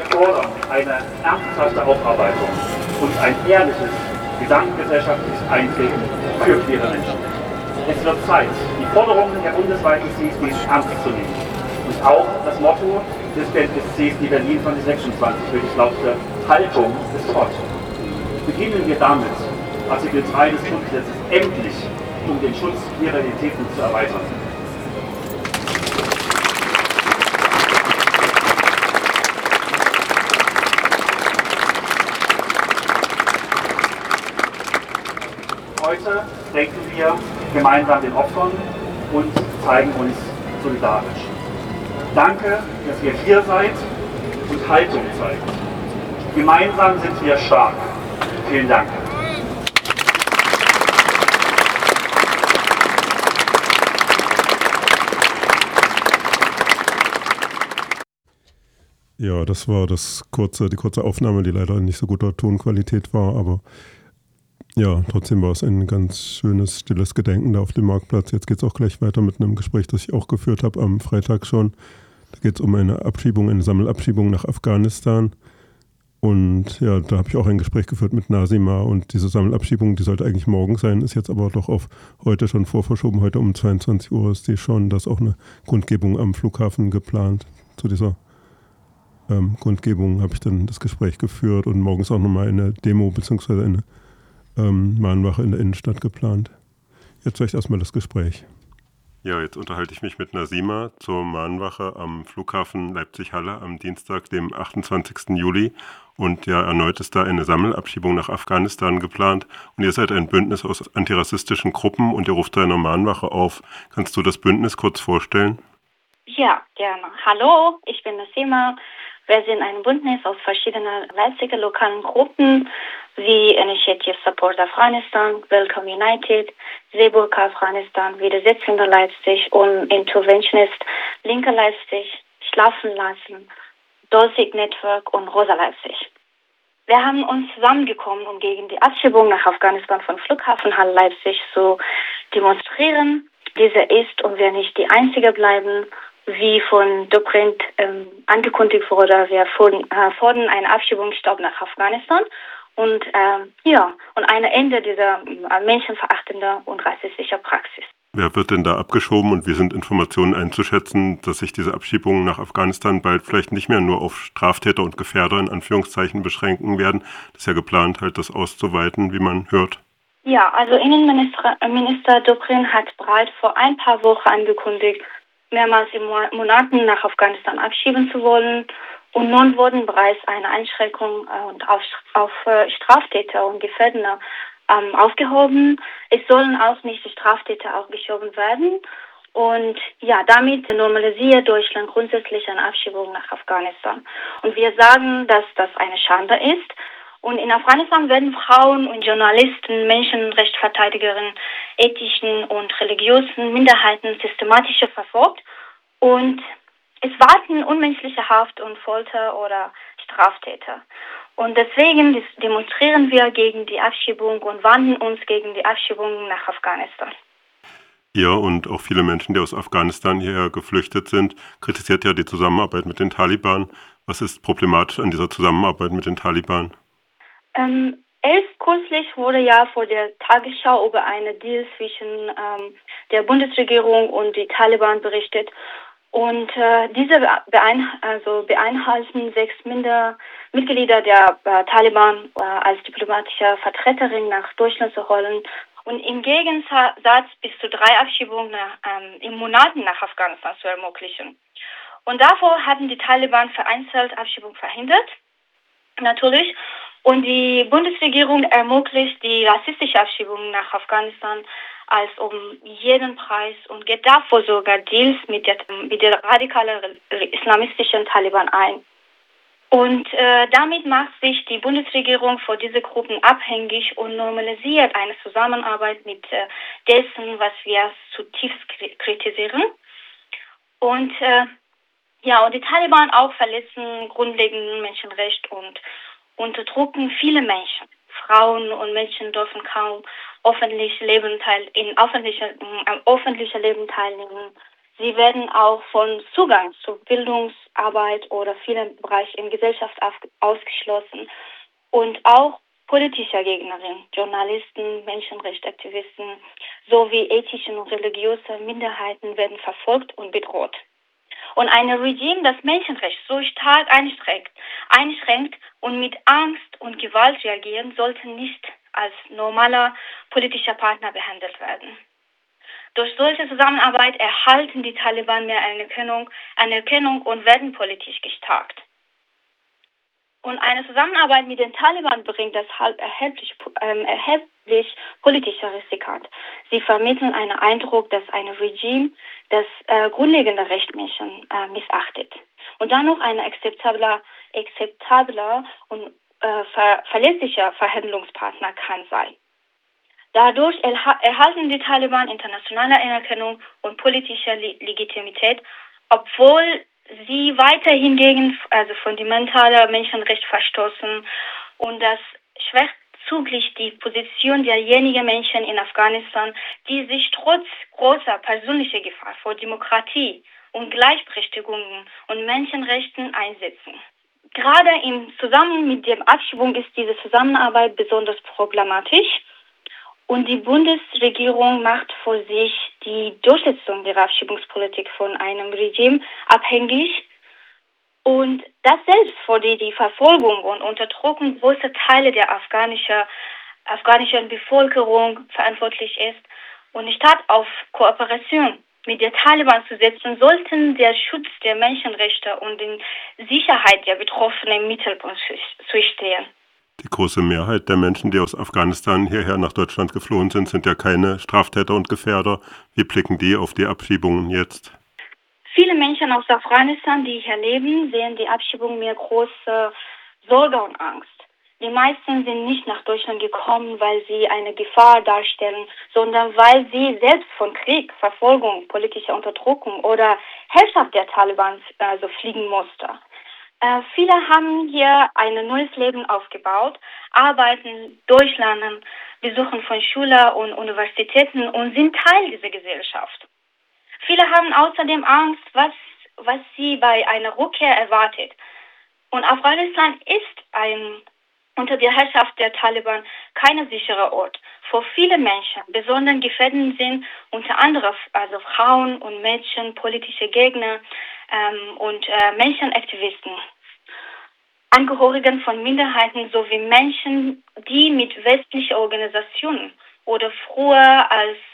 fordern eine ernsthafte Aufarbeitung und ein ehrliches gesamtgesellschaftliches Eintreten für queere Menschen. Es wird Zeit, die Forderungen der bundesweiten CSDs ernst zu nehmen und auch das Motto des CSD Berlin von 26 wirklich lautete: Haltung ist Gott. Beginnen wir damit, Artikel 3 des Grundgesetzes endlich um den Schutz queerer Identitäten zu erweitern. Heute denken wir gemeinsam den Opfern und zeigen uns solidarisch. Danke, dass ihr hier seid und Haltung zeigt. Gemeinsam sind wir stark. Vielen Dank. Ja, das war die kurze Aufnahme, die leider in nicht so guter Tonqualität war, aber ja, trotzdem war es ein ganz schönes, stilles Gedenken da auf dem Marktplatz. Jetzt geht es auch gleich weiter mit einem Gespräch, das ich auch geführt habe am Freitag schon. Da geht es um eine Sammelabschiebung nach Afghanistan. Und ja, da habe ich auch ein Gespräch geführt mit Nasima, und diese Sammelabschiebung, die sollte eigentlich morgen sein, ist jetzt aber doch auf heute schon vorverschoben. Heute um 22 Uhr ist die schon, da ist auch eine Kundgebung am Flughafen geplant. Zu dieser Kundgebung habe ich dann das Gespräch geführt, und morgens auch nochmal eine Demo bzw. eine Mahnwache in der Innenstadt geplant. Jetzt vielleicht erstmal das Gespräch. Ja, jetzt unterhalte ich mich mit Nasima zur Mahnwache am Flughafen Leipzig-Halle am Dienstag, dem 28. Juli. Und ja, erneut ist da eine Sammelabschiebung nach Afghanistan geplant. Und ihr seid ein Bündnis aus antirassistischen Gruppen und ihr ruft da eine Mahnwache auf. Kannst du das Bündnis kurz vorstellen? Ja, gerne. Hallo, ich bin Nasima. Wir sind ein Bündnis aus verschiedenen Leipziger lokalen Gruppen wie Initiative Support Afghanistan, Welcome United, Seeburg Afghanistan, Widersetzender Leipzig und Interventionist Linke Leipzig, Schlafen lassen, Dosig Network und Rosa Leipzig. Wir haben uns zusammengekommen, um gegen die Abschiebung nach Afghanistan von Flughafen Halle Leipzig zu demonstrieren. Diese ist und wir nicht die Einzige bleiben. Wie von Dobrindt angekündigt wurde, wir fordern einen Abschiebungsstopp nach Afghanistan und ein Ende dieser menschenverachtenden und rassistischen Praxis. Wer wird denn da abgeschoben, und wie sind Informationen einzuschätzen, dass sich diese Abschiebungen nach Afghanistan bald vielleicht nicht mehr nur auf Straftäter und Gefährder in Anführungszeichen beschränken werden? Das ist ja geplant, halt das auszuweiten, wie man hört. Ja, also Innenminister Dobrindt hat bereits vor ein paar Wochen angekündigt, mehrmals im Monaten nach Afghanistan abschieben zu wollen. Und nun wurden bereits eine Einschränkung auf Straftäter und Gefährder aufgehoben. Es sollen auch nicht die Straftäter aufgeschoben werden. Und ja, damit normalisiert Deutschland grundsätzlich eine Abschiebung nach Afghanistan. Und wir sagen, dass das eine Schande ist. Und in Afghanistan werden Frauen und Journalisten, Menschenrechtsverteidigerinnen, ethnischen und religiösen Minderheiten systematisch verfolgt. Und es warten unmenschliche Haft und Folter oder Straftäter. Und deswegen demonstrieren wir gegen die Abschiebung und wandten uns gegen die Abschiebung nach Afghanistan. Ihr und auch viele Menschen, die aus Afghanistan hierher geflüchtet sind, kritisiert ja die Zusammenarbeit mit den Taliban. Was ist problematisch an dieser Zusammenarbeit mit den Taliban? Erst kürzlich wurde ja vor der Tagesschau über einen Deal zwischen der Bundesregierung und die Taliban berichtet. Und diese beinhalten 6 Mitglieder der Taliban als diplomatische Vertreterin nach Deutschland zu holen und im Gegensatz bis zu 3 Abschiebungen im Monaten nach Afghanistan zu ermöglichen. Und davor hatten die Taliban vereinzelt Abschiebungen verhindert, natürlich. Und die Bundesregierung ermöglicht die rassistische Abschiebung nach Afghanistan als um jeden Preis und geht davor sogar Deals mit der radikalen islamistischen Taliban ein. Und damit macht sich die Bundesregierung von diesen Gruppen abhängig und normalisiert eine Zusammenarbeit mit dessen, was wir zutiefst kritisieren. Und und die Taliban auch verletzen grundlegende Menschenrechte und unterdrücken viele Menschen. Frauen und Menschen dürfen kaum öffentlichen Leben teilnehmen. Sie werden auch von Zugang zu Bildungsarbeit oder vielen Bereichen in Gesellschaft ausgeschlossen und auch politische Gegnerinnen, Journalisten, Menschenrechtsaktivisten sowie ethische und religiöse Minderheiten werden verfolgt und bedroht. Und ein Regime, das Menschenrechte so stark einschränkt und mit Angst und Gewalt reagieren, sollte nicht als normaler politischer Partner behandelt werden. Durch solche Zusammenarbeit erhalten die Taliban mehr Anerkennung und werden politisch gestärkt. Und eine Zusammenarbeit mit den Taliban bringt deshalb erheblich politische Risiken. Sie vermitteln einen Eindruck, dass ein Regime das grundlegende Recht Menschen missachtet und dann noch ein akzeptabler und verlässlicher Verhandlungspartner kann sein. Dadurch erhalten die Taliban internationale Anerkennung und politische Legitimität, obwohl sie weiterhin gegen fundamentale Menschenrechte verstoßen, und das schwächt zugleich die Position derjenigen Menschen in Afghanistan, die sich trotz großer persönlicher Gefahr vor Demokratie und Gleichberechtigung und Menschenrechten einsetzen. Gerade im Zusammenhang mit der Abschiebung ist diese Zusammenarbeit besonders problematisch. Und die Bundesregierung macht für sich die Durchsetzung der Abschiebungspolitik von einem Regime abhängig. Und das selbst für die Verfolgung und Unterdrückung großer Teile der afghanischen Bevölkerung verantwortlich ist. Und statt auf Kooperation mit der Taliban zu setzen, sollten der Schutz der Menschenrechte und die Sicherheit der Betroffenen im Mittelpunkt zu stehen. Die große Mehrheit der Menschen, die aus Afghanistan hierher nach Deutschland geflohen sind ja keine Straftäter und Gefährder. Wie blicken die auf die Abschiebungen jetzt? Viele Menschen aus Afghanistan, die hier leben, sehen die Abschiebung mit großer Sorge und Angst. Die meisten sind nicht nach Deutschland gekommen, weil sie eine Gefahr darstellen, sondern weil sie selbst von Krieg, Verfolgung, politischer Unterdrückung oder Herrschaft der Taliban fliehen mussten. Viele haben hier ein neues Leben aufgebaut, arbeiten, durchlernen, besuchen von Schulen und Universitäten und sind Teil dieser Gesellschaft. Viele haben außerdem Angst, was sie bei einer Rückkehr erwartet. Und Afghanistan ist unter der Herrschaft der Taliban kein sicherer Ort. Für viele Menschen besonders gefährdet sind unter anderem Frauen und Mädchen, politische Gegner und Menschenaktivisten, Angehörigen von Minderheiten sowie Menschen, die mit westlichen Organisationen oder früher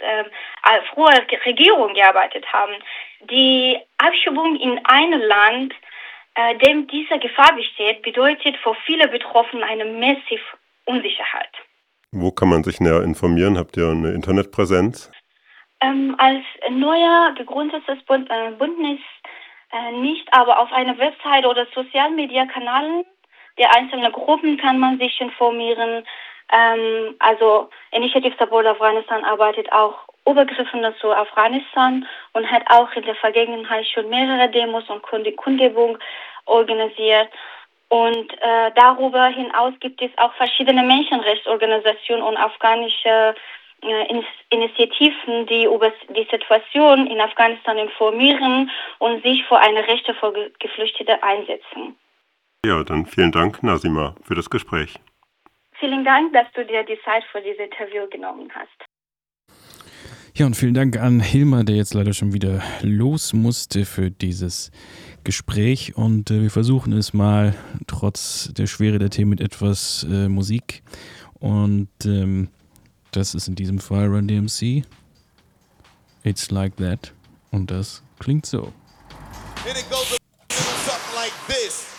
Regierung gearbeitet haben. Die Abschiebung in ein Land, dem diese Gefahr besteht, bedeutet für viele Betroffene eine massive Unsicherheit. Wo kann man sich näher informieren? Habt ihr eine Internetpräsenz? Als neuer gegründetes Bündnis nicht, aber auf einer Website oder Social-Media-Kanälen der einzelnen Gruppen kann man sich informieren. Initiative Support Afghanistan arbeitet auch übergreifend zu Afghanistan und hat auch in der Vergangenheit schon mehrere Demos und Kundgebungen organisiert. Und darüber hinaus gibt es auch verschiedene Menschenrechtsorganisationen und afghanische Initiativen, die über die Situation in Afghanistan informieren und sich für eine Rechte für Geflüchtete einsetzen. Ja, dann vielen Dank, Nazima, für das Gespräch. Vielen Dank, dass du dir die Zeit für dieses Interview genommen hast. Ja, und vielen Dank an Hilmar, der jetzt leider schon wieder los musste für dieses Gespräch. Und wir versuchen es mal trotz der Schwere der Themen mit etwas Musik. Und das ist in diesem Fall Run DMC. It's Like That. Und das klingt so. And it goes a little something like this.